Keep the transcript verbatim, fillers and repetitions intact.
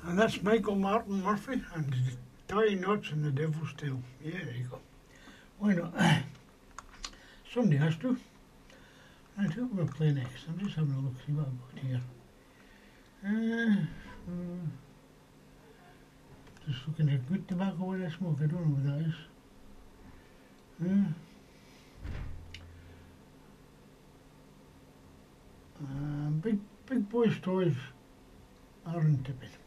And that's Michael Martin Murphy and Die Nuts and the Devil's Tale. Yeah, there you go. Why not? Somebody has to. Right, what will we play next? I'm just having a look, see what I've got here. Uh, uh, just looking at good tobacco with I smoke, I don't know what that is. Uh, uh, big, big Boys Toys, Aaron Tippett.